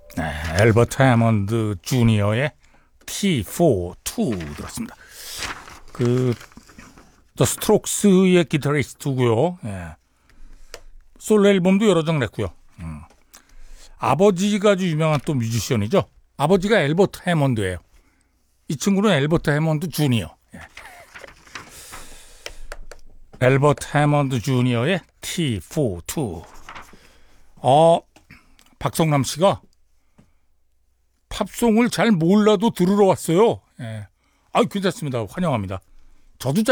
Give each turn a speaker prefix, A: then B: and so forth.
A: 네, 앨버트 해먼드 주니어의 T4-2 들었습니다. 더 스트록스의 기타리스트고요. 예. 솔로 앨범도 여러 장 냈고요. 아버지가 아주 유명한 또 뮤지션이죠. 아버지가 앨버트 해먼드예요. 이 친구는 앨버트 해먼드 주니어. 예. 앨버트 해먼드 주니어의 T4-2. 박성남 씨가 팝송을 잘 몰라도 들으러 왔어요. 예. 괜찮습니다. 환영합니다. 저도 잘